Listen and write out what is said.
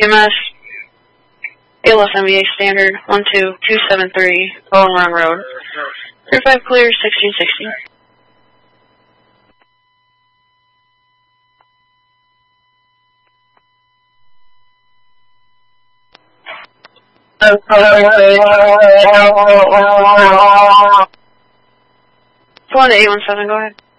EMS, ALS MVA standard 12273, Bowling Run Road. 35 clear, 1660. Flying to 817, go ahead.